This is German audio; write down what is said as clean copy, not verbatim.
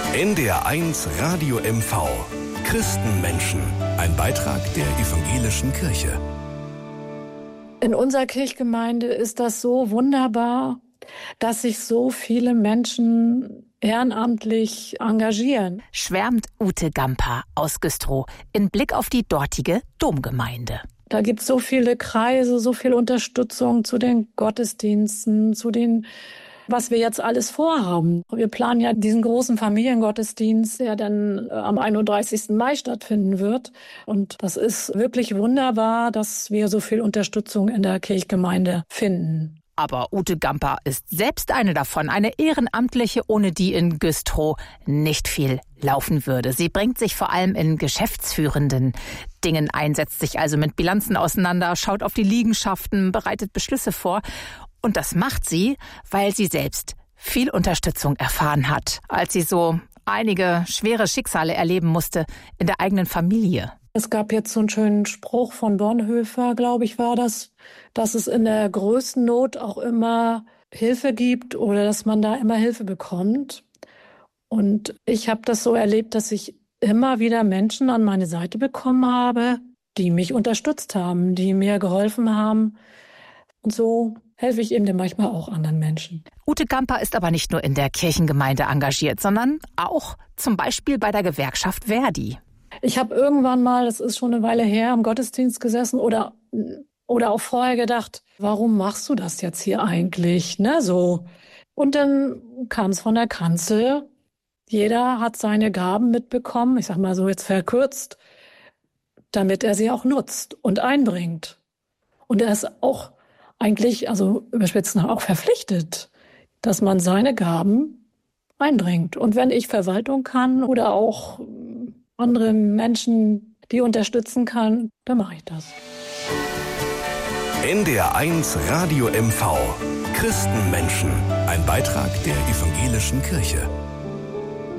NDR1 Radio MV. Christenmenschen. Ein Beitrag der Evangelischen Kirche. In unserer Kirchgemeinde ist das so wunderbar, dass sich so viele Menschen ehrenamtlich engagieren. Schwärmt Ute Gamper aus Güstrow in Blick auf die dortige Domgemeinde. Da gibt es so viele Kreise, so viel Unterstützung zu den Gottesdiensten, zu den, was wir jetzt alles vorhaben. Wir planen ja diesen großen Familiengottesdienst, der dann am 31. Mai stattfinden wird. Und das ist wirklich wunderbar, dass wir so viel Unterstützung in der Kirchgemeinde finden. Aber Ute Gamper ist selbst eine davon, eine Ehrenamtliche, ohne die in Güstrow nicht viel laufen würde. Sie bringt sich vor allem in geschäftsführenden Dingen ein, setzt sich also mit Bilanzen auseinander, schaut auf die Liegenschaften, bereitet Beschlüsse vor. Und das macht sie, weil sie selbst viel Unterstützung erfahren hat, als sie so einige schwere Schicksale erleben musste in der eigenen Familie. Es gab jetzt so einen schönen Spruch von Bonhoeffer, glaube ich, war das, dass es in der größten Not auch immer Hilfe gibt oder dass man da immer Hilfe bekommt. Und ich habe das so erlebt, dass ich immer wieder Menschen an meine Seite bekommen habe, die mich unterstützt haben, die mir geholfen haben. Und so helfe ich eben manchmal auch anderen Menschen. Ute Gamper ist aber nicht nur in der Kirchengemeinde engagiert, sondern auch zum Beispiel bei der Gewerkschaft Verdi. Ich habe irgendwann mal, das ist schon eine Weile her, im Gottesdienst gesessen oder auch vorher gedacht, warum machst du das jetzt hier eigentlich? Ne, so. Und dann kam es von der Kanzel. Jeder hat seine Gaben mitbekommen, ich sag mal so jetzt verkürzt, damit er sie auch nutzt und einbringt. Und er ist auch eigentlich, also überspitzt auch verpflichtet, dass man seine Gaben einbringt. Und wenn ich Verwaltung kann oder auch andere Menschen, die unterstützen kann, dann mache ich das. NDR1 Radio MV. Christenmenschen. Ein Beitrag der Evangelischen Kirche.